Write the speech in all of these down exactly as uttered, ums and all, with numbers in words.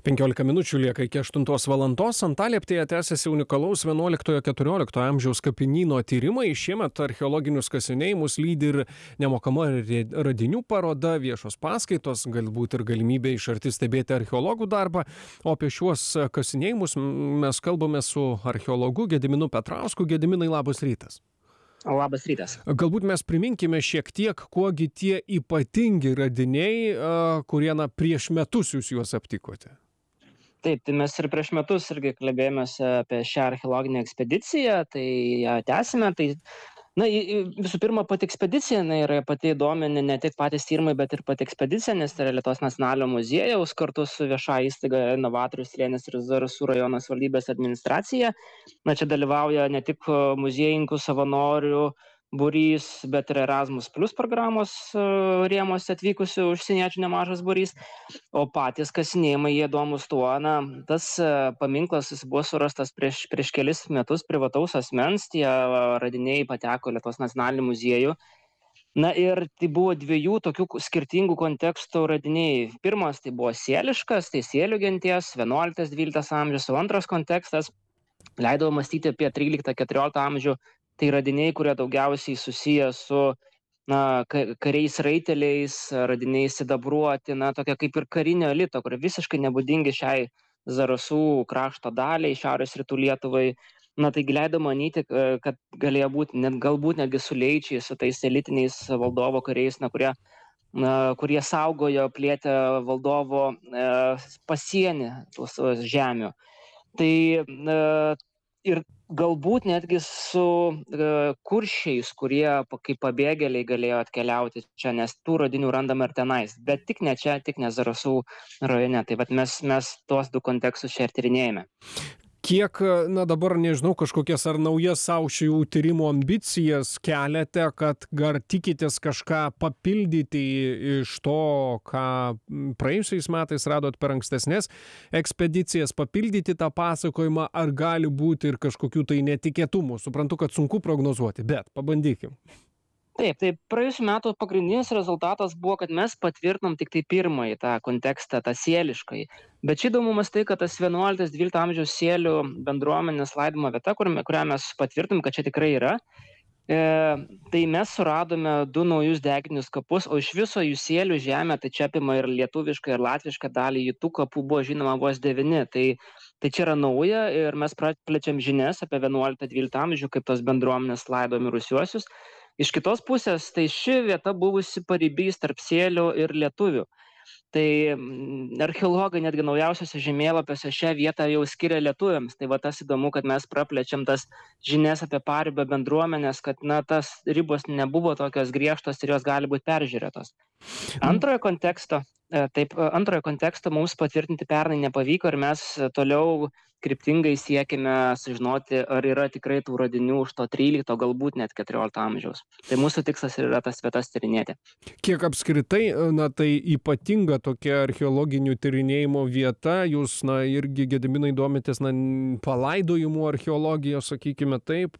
penkiolika minučių lieka iki aštuntos valandos. Antalieptėje tęsiasi unikalaus vienuoliktojo-keturioliktojo amžiaus kapinyno tyrimai. Šiemet archeologinius kasinėjimus lydi ir nemokama radinių paroda, viešos paskaitos, galbūt ir galimybė iš arti stebėti archeologų darbą. O apie šiuos kasinėjimus mes kalbame su archeologu Gediminu Petrausku. Gediminai, labas rytas. Labas rytas. Galbūt mes priminkime šiek tiek, kuogi tie ypatingi radiniai, kurie na, prieš metus jūs juos aptikote. Taip, tai mes ir prieš metus irgi kalbėjomės apie šią archeologinę ekspediciją, tai ją tęsime. Tai, na, visų pirma, pati ekspedicija na, yra pati įdomi, ne, ne tik patys tyrimai, bet ir pati ekspedicija, nes tai yra Lietuvos nacionalinio muziejaus kartu su vieša įstaiga Novatorių slėnis ir Zarasų rajono savivaldybės administracija. Na, čia dalyvauja ne tik muziejininkų, savanorių būrys, bet ir Erasmus Plus programos rėmuose atvykusių užsieniečių nemažas būrys. O patys kasinėjimai jie įdomus tuo, na, tas paminklas jis buvo surastas prieš, prieš kelis metus privataus asmens, tie radiniai pateko Lietuvos nacionalinį muziejų. Na ir tai buvo dviejų tokių skirtingų kontekstų radiniai. Pirmas tai buvo sieliškas, tai sielių genties, vienuoliktas-dvyliktas amžius, o antras kontekstas leido mąstyti apie tryliktą-keturioliktą amžių. Tai radiniai, kurie daugiausiai susiję su na, kariais raiteliais, radiniai sidabruoti, na, tokia kaip ir karinio elito, kurie visiškai nebūdingi šiai Zarasų krašto daliai, šiaurės rytų Lietuvai. Na, tai leido manyti, kad galėjo būti, net, galbūt netgi su leičiais, su tais elitiniais valdovo kariais, na, kurie, na, kurie saugojo, plėtė valdovo e, pasienį tos žemių. Tai e, ir galbūt netgi su e, kuršiais, kurie kaip pabėgėliai galėjo atkeliauti čia, nes tų radinių randama ir tenais, bet tik ne čia, tik ne Zarasų rajone. Tai vat mes, mes tuos du kontekstus čia ir tyrinėjame. Kiek, na dabar nežinau, kažkokias ar naujas savo šių tyrimų ambicijas keliate, kad gar tikitės kažką papildyti iš to, ką praėjusiais metais radot per ankstesnės ekspedicijas, papildyti tą pasakojimą, ar gali būti ir kažkokių tai netikėtumų. Suprantu, kad sunku prognozuoti, bet pabandykim. Taip, tai praėjusių metų pagrindinis rezultatas buvo, kad mes patvirtinom tik tai pirmąjį tą kontekstą, tą sieliškai. Bet čia įdomumas tai, kad tas vienuoliktas-dvyliktas amžiaus sielių bendruomenės laidojimo vieta, kurią mes patvirtinom, kad čia tikrai yra, e, tai mes suradome du naujus deginius kapus, o iš viso jų sielių žemė, tai čia apima ir lietuvišką, ir latvišką dalį, jų tų kapų buvo žinoma vos devyni. Tai, tai čia yra nauja ir mes praplečiam žinias apie vienuoliktą-dvyliktą amžių, kaip tos bendruomenės laidojo mirusiuosius. Iš kitos pusės, tai ši vieta buvusi paribys tarp sielių ir lietuvių. Tai archeologai netgi naujausiuose žemėlapiuose šią vietą jau skiria lietuviams. Tai va tas įdomu, kad mes praplečiam tas žinias apie paribio bendruomenės, kad na, tas ribos nebuvo tokios griežtos ir jos gali būti peržiūrėtos. Antrojo konteksto, taip, antrojo konteksto mums patvirtinti pernai nepavyko ir mes toliau kryptingai siekime sužinoti, ar yra tikrai tų radinių už to trylikto, galbūt net keturiolikto amžiaus. Tai mūsų tikslas yra tas vietas tyrinėti. Kiek apskritai, na tai ypatinga tokia archeologinių tyrinėjimo vieta, jūs, na irgi Gediminai domitės, na palaidojimų archeologija, sakykime taip,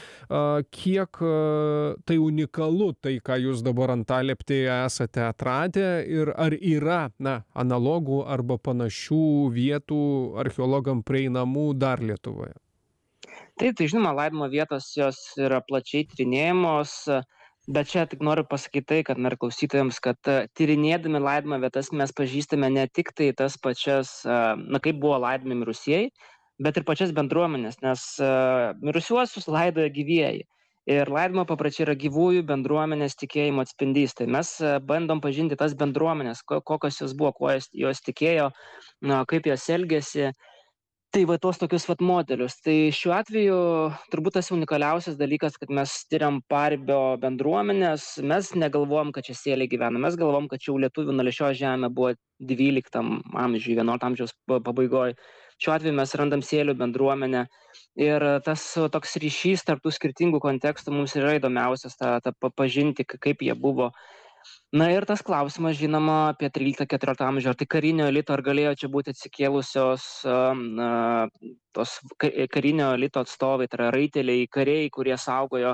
kiek tai unikalu, tai ką jūs dabar Antalieptėje esate atradę ir ar yra, na, analogų arba panašių vietų archeologam prieinamų dar Lietuvoje? Taip, tai žinoma, laidojimo vietos jos yra plačiai tyrinėjamos, bet čia tik noriu pasakyti tai, kad ir klausytojams, kad tyrinėdami laidojimo vietas mes pažįstame ne tik tai tas pačias, na kaip buvo laidojami mirusieji, bet ir pačias bendruomenės, nes mirusiuosius laidoja gyvieji. Ir laidojimo papročiai yra gyvųjų bendruomenės tikėjimo atspindys. Tai mes bandom pažinti tas bendruomenės, kokios jos buvo, kuo jos, jos tikėjo, na, kaip jos elgėsi. Tai va tos tokius vat modelius. Tai šiuo atveju turbūt tas unikaliausias dalykas, kad mes tyriam paribio bendruomenės, mes negalvom, kad čia sieliai gyvena, mes galvom, kad čia jau lietuvių Nališios žemė buvo dvyliktam amžiui, vienuolikto amžiaus pabaigoje. Šiuo atveju mes randam sielių bendruomenę ir tas toks ryšys tarp tų skirtingų kontekstų mums yra įdomiausias, tą, tą pažinti, kaip jie buvo. Na ir tas klausimas, žinoma, apie tryliktą-keturioliktą amžių, ar tai karinio elito, ar galėjo čia būti atsikėlusios uh, tos karinio elito atstovai, tai yra raiteliai, kariai, kurie saugojo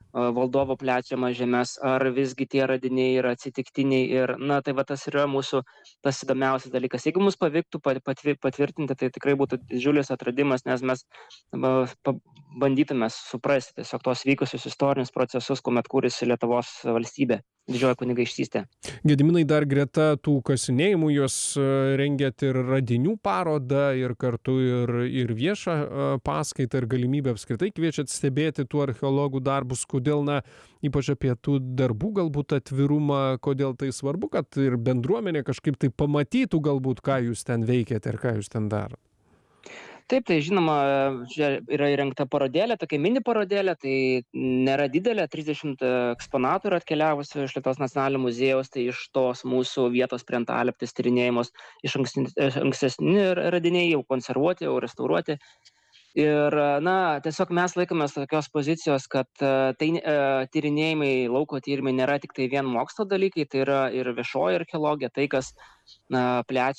valdovo plečiamas žemes, ar visgi tie radiniai yra atsitiktiniai. Ir, na, tai va tas yra mūsų tas įdomiausias dalykas. Jeigu mums pavyktų patvirtinti, tai tikrai būtų didžiulis atradimas, nes mes bandytume suprasti tiesiog tos vykusius istorinius procesus, kuomet kūrėsi Lietuvos valstybė, didžioji kunigaikštystė. Gediminai, dar greta tų kasinėjimų jūs rengiat ir radinių parodą, ir kartu ir, ir viešą paskaitą, ir galimybę apskritai kviečiat stebėti tų archeologų darbus. Kodėl, na, ypač apie tų darbų galbūt atvirumą, kodėl tai svarbu, kad ir bendruomenė kažkaip tai pamatytų galbūt, ką jūs ten veikiate ir ką jūs ten darot? Taip, tai žinoma, čia yra įrengta parodėlė, tokia mini parodėlė, tai nėra didelė, trisdešimt eksponatų yra atkeliavusių iš Lietuvos nacionalinio muziejaus, tai iš tos mūsų vietos prie Antalieptės tyrinėjimos iš ankstesni radiniai jau konservuoti, jau restauruoti. Ir, na, tiesiog mes laikomės tokios pozicijos, kad tai tyrinėjimai, lauko tyrimai nėra tik tai vien mokslo dalykai, tai yra ir viešoji archeologija, tai, kas na, plečia